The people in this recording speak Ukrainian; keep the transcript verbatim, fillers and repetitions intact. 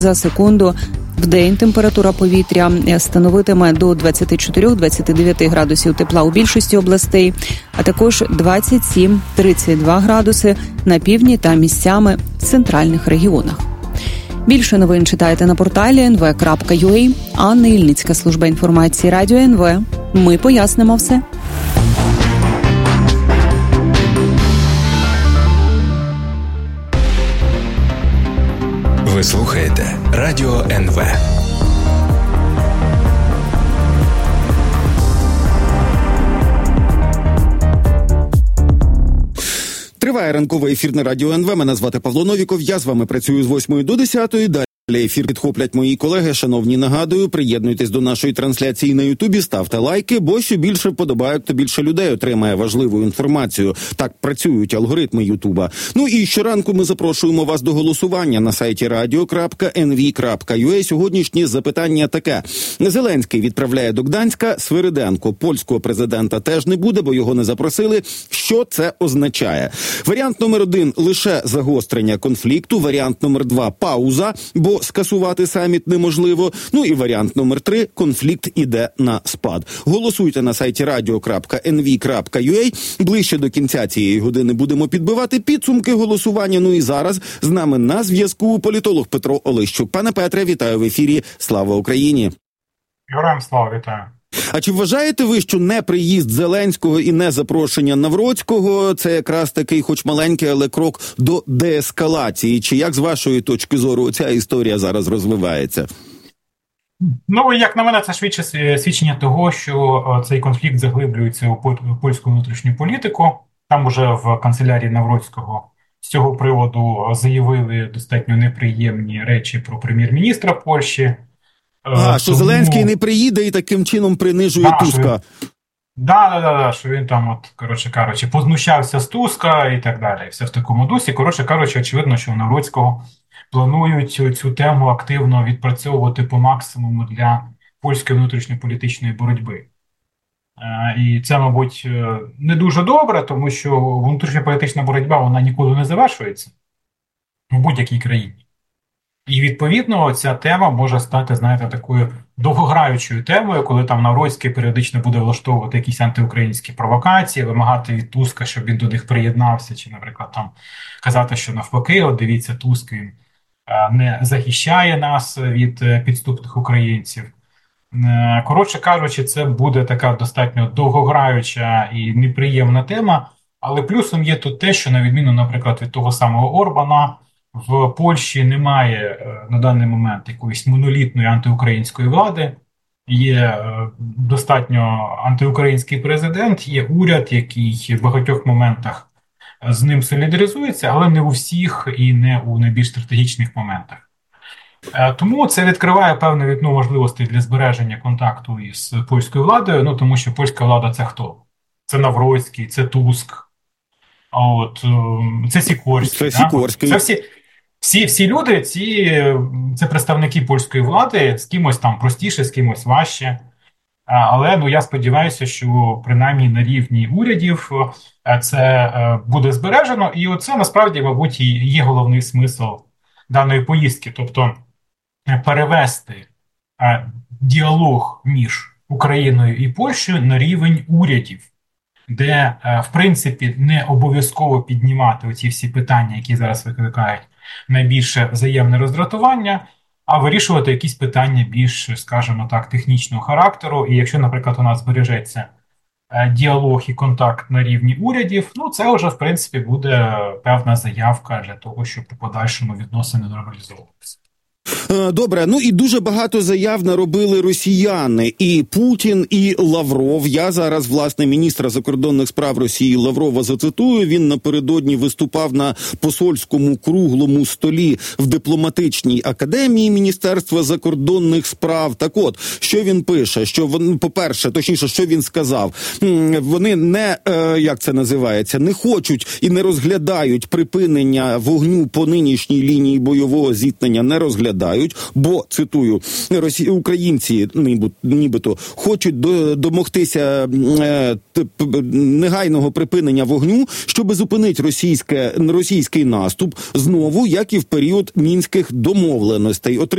за секунду. Вдень температура повітря становитиме до двадцять чотири - двадцять дев'ять градусів тепла у більшості областей, а також двадцять сім - тридцять два градуси на півдні та місцями в центральних регіонах. Більше новин читайте на порталі ен ве крапка ю а. Анна Ільницька, служба інформації Радіо ен ве. Ми пояснимо все. Ви слухаєте Радіо ен ве. Триває ранковий ефір на Радіо ен ве. Мене звати Павло Новіков. Я з вами працюю з восьмої до десятої. Далі ефір підхоплять мої колеги. Шановні, нагадую, приєднуйтесь до нашої трансляції на Ютубі, ставте лайки, бо що більше вподобайок, то більше людей отримає важливу інформацію. Так працюють алгоритми Ютуба. Ну і щоранку ми запрошуємо вас до голосування на сайті радіо крапка ен ве крапка ю а. Сьогоднішнє запитання таке. Зеленський відправляє до Гданська Свириденко. Польського президента теж не буде, бо його не запросили. Що це означає? Варіант номер один – лише загострення конфлікту. Варіант номер два – пауза, бо скасувати саміт неможливо. Ну і варіант номер три – конфлікт іде на спад. Голосуйте на сайті радіо крапка ен ве крапка ю а. Ближче до кінця цієї години будемо підбивати підсумки голосування. Ну і зараз з нами на зв'язку політолог Петро Олещук. Пане Петре, вітаю в ефірі. Слава Україні! Героям слава, вітаю! А чи вважаєте ви, що не приїзд Зеленського і не запрошення Навроцького – це якраз такий, хоч маленький, але крок до деескалації? Чи як з вашої точки зору ця історія зараз розвивається? Ну, як на мене, це швидше свідчення того, що цей конфлікт заглиблюється у польську внутрішню політику. Там уже в канцелярії Навроцького з цього приводу заявили достатньо неприємні речі про прем'єр-міністра Польщі. А, що Тому... Зеленський не приїде і таким чином принижує да, Туска. Так, да, да, да, що він там, от, коротше кажучи, познущався з Туска і так далі. Все в такому дусі. Коротше кажучи, очевидно, що у Навроцького планують цю тему активно відпрацьовувати по максимуму для польської внутрішньополітичної боротьби. І це, мабуть, не дуже добре, тому що внутрішньополітична боротьба, вона ніколи не завершується в будь-якій країні. І, відповідно, ця тема може стати, знаєте, такою довгограючою темою, коли там Навроцький періодично буде влаштовувати якісь антиукраїнські провокації, вимагати від Туска, щоб він до них приєднався, чи, наприклад, там казати, що навпаки, от дивіться, Туск він не захищає нас від підступних українців. Коротше кажучи, це буде така достатньо довгограюча і неприємна тема, але плюсом є тут те, що, на відміну, наприклад, від того самого Орбана, в Польщі немає на даний момент якоїсь монолітної антиукраїнської влади, є достатньо антиукраїнський президент, є уряд, який в багатьох моментах з ним солідаризується, але не у всіх і не у найбільш стратегічних моментах. Тому це відкриває певне вікно можливостей для збереження контакту із польською владою, ну тому що польська влада – це хто? Це Навроцький, це Туск, от, це Сікорський. Це Сікорський. Це всі, всі, всі люди, ці, це представники польської влади, з кимось там простіше, з кимось важче. Але ну, я сподіваюся, що принаймні на рівні урядів це буде збережено. І оце насправді, мабуть, і є головний смисл даної поїздки. Тобто перевести діалог між Україною і Польщею на рівень урядів, де, в принципі, не обов'язково піднімати оці всі питання, які зараз викликають найбільше взаємне роздратування, а вирішувати якісь питання більш, скажімо так, технічного характеру. І якщо, наприклад, у нас збережеться діалог і контакт на рівні урядів, ну це вже, в принципі, буде певна заявка для того, щоб у подальшому відносини нормалізовувалися. Добре, ну і дуже багато заяв наробили росіяни, і Путін, і Лавров. Я зараз, власне, міністра закордонних справ Росії Лаврова зацитую. Він напередодні виступав на посольському круглому столі в дипломатичній академії Міністерства закордонних справ. Так от, що він пише? Що, по-перше, точніше, що він сказав? Вони не, як це називається, не хочуть і не розглядають припинення вогню по нинішній лінії бойового зіткнення, не розглядають. виглядають, бо, цитую, росі... українці нібито хочуть до... домогтися е... негайного припинення вогню, щоб зупинити російське... російський наступ знову, як і в період мінських домовленостей.